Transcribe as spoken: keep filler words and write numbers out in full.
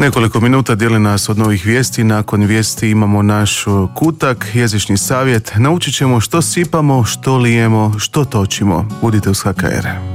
Nekoliko minuta dijeli nas od novih vijesti. Nakon vijesti imamo naš kutak, jezični savjet. Naučit ćemo što sipamo, što lijemo, što točimo. Budite uz H K R.